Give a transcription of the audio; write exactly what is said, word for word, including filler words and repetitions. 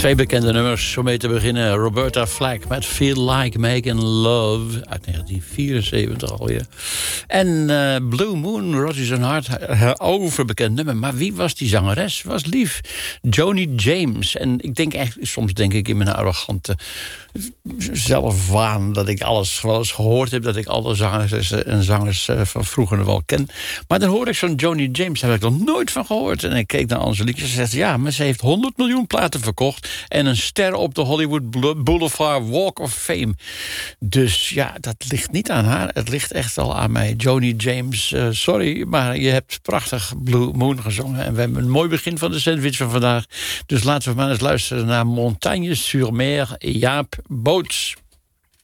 Twee bekende nummers, om mee te beginnen. Roberta Flack met Feel Like Making Love uit negentien vierenzeventig alweer. En uh, Blue Moon, Roses and Heart, overbekend nummer. Maar wie was die zangeres? Was lief. Joni James. En ik denk echt, soms denk ik in mijn arrogante zelfwaan dat ik alles wel eens gehoord heb, dat ik alle zangers en zangers van vroeger wel ken. Maar dan hoor ik zo'n Joni James, daar heb ik nog nooit van gehoord. En ik keek naar Angelique en ze zegt, ja, maar ze heeft honderd miljoen platen verkocht en een ster op de Hollywood Boulevard Walk of Fame. Dus ja, dat ligt niet aan haar. Het ligt echt al aan mij. Joni James, uh, sorry, maar je hebt prachtig Blue Moon gezongen. En we hebben een mooi begin van de sandwich van vandaag. Dus laten we maar eens luisteren naar Montagne sur Mer, Jaap Boots.